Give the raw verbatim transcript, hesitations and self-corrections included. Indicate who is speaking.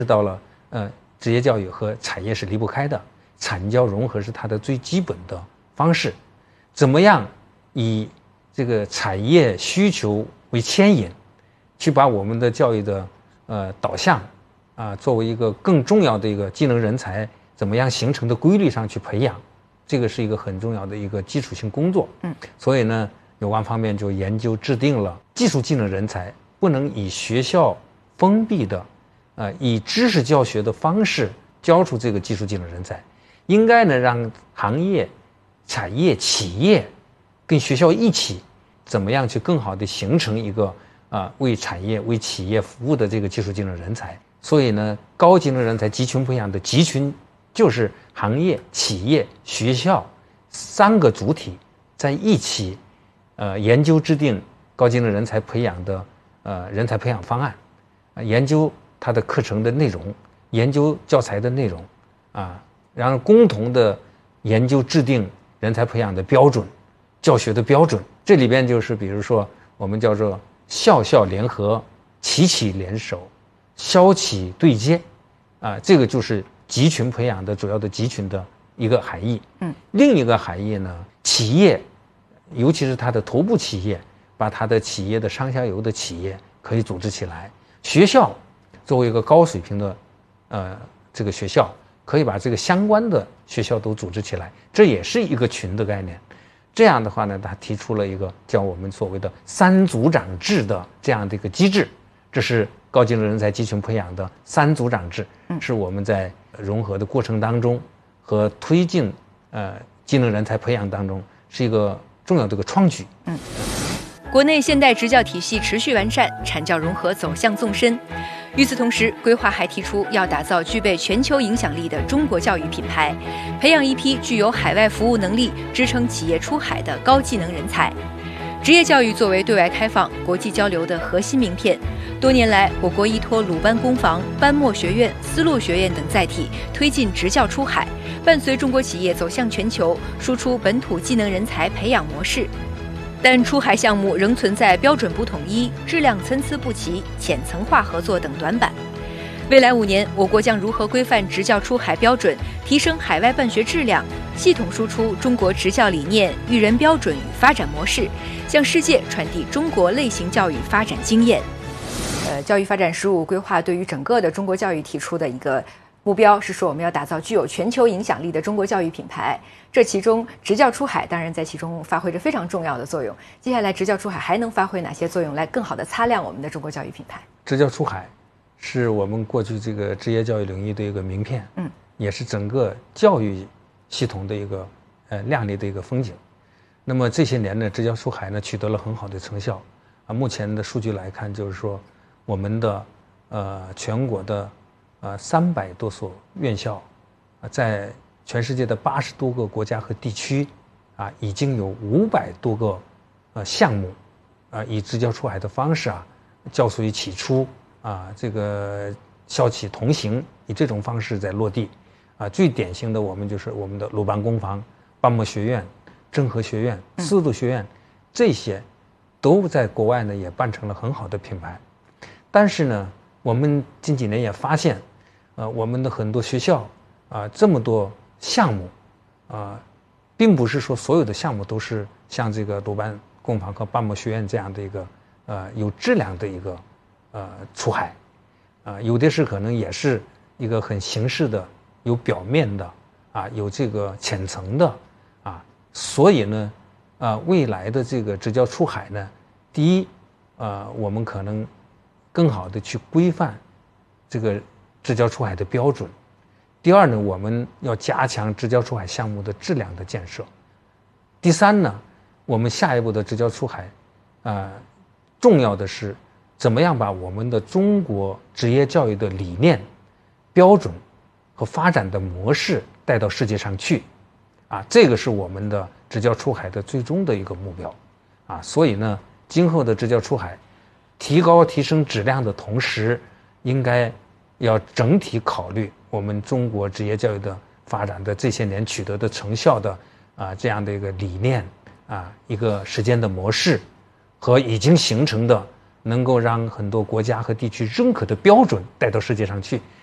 Speaker 1: 知道了，呃，职业教育和产业是离不开的，产教融合是它的最基本的方式。怎么样以这个产业需求为牵引，去把我们的教育的呃导向啊，作为一个更重要的一个技能人才怎么样形成的规律上去培养，这个是一个很重要的一个基础性工作。嗯，所以呢，有关方面就研究制定了技术技能人才不能以学校封闭的。呃，以知识教学的方式教出这个技术技能人才，应该呢让行业、产业、企业跟学校一起，怎么样去更好的形成一个啊、呃、为产业、为企业服务的这个技术技能人才。所以呢，高技能人才集群培养的集群，就是行业、企业、学校三个主体在一起，呃，研究制定高技能人才培养的呃人才培养方案，呃、研究。它的课程的内容，研究教材的内容，啊，然后共同的研究制定人才培养的标准，教学的标准。这里边就是比如说我们叫做校校联合、企企联手、校企对接，啊，这个就是集群培养的主要的集群的一个含义。嗯，另一个含义呢，企业，尤其是它的头部企业，把它的企业的上下游的企业可以组织起来，学校。作为一个高水平的，呃，这个学校可以把这个相关的学校都组织起来，这也是一个群的概念。这样的话呢，他提出了一个叫我们所谓的三组长制的这样的一个机制，这是高技能人才集群培养的三组长制，是我们在融合的过程当中和推进呃技能人才培养当中是一个重要的一个创举。嗯。
Speaker 2: 国内现代职教体系持续完善，产教融合走向纵深。与此同时，规划还提出要打造具备全球影响力的中国教育品牌，培养一批具有海外服务能力、支撑企业出海的高技能人才。职业教育作为对外开放、国际交流的核心名片，多年来，我国依托鲁班工坊、班莫学院、丝路学院等载体，推进职教出海，伴随中国企业走向全球，输出本土技能人才培养模式。但出海项目仍存在标准不统一、质量参差不齐、浅层化合作等短板。未来五年，我国将如何规范职教出海标准，提升海外办学质量，系统输出中国职教理念、育人标准与发展模式，向世界传递中国类型教育发展经验？呃，教育发展“十五”规划对于整个的中国教育提出的一个目标是说，我们要打造具有全球影响力的中国教育品牌。这其中，职教出海当然在其中发挥着非常重要的作用。接下来，职教出海还能发挥哪些作用，来更好地擦亮我们的中国教育品牌？
Speaker 1: 职教出海是我们过去这个职业教育领域的一个名片，嗯，也是整个教育系统的一个呃亮丽的一个风景。那么这些年呢，职教出海呢取得了很好的成效啊。目前的数据来看，就是说我们的呃全国的呃三百多所院校啊，在全世界的八十多个国家和地区，啊，已经有五百多个呃项目，啊，以职教出海的方式啊，教所于起出啊，这个校企同行，以这种方式在落地，啊，最典型的我们就是我们的鲁班工坊、班莫学院、政和学院、丝路学院，这些都在国外呢也办成了很好的品牌。但是呢，我们近几年也发现，呃，我们的很多学校啊，这么多项目，啊，并不是说所有的项目都是像这个鲁班工坊和班莫学院这样的一个呃有质量的一个呃出海，啊，有的是可能也是一个很形式的，有表面的啊，有这个浅层的啊，所以呢，啊，未来的这个职教出海呢，第一，呃，我们可能更好的去规范这个职教出海的标准。第二呢，我们要加强职教出海项目的质量的建设。第三呢，我们下一步的职教出海，呃，重要的是怎么样把我们的中国职业教育的理念、标准和发展的模式带到世界上去，啊，这个是我们的职教出海的最终的一个目标，啊，所以呢，今后的职教出海，提高提升质量的同时，应该要整体考虑我们中国职业教育的发展的这些年取得的成效的啊这样的一个理念啊一个实践的模式和已经形成的能够让很多国家和地区认可的标准带到世界上去，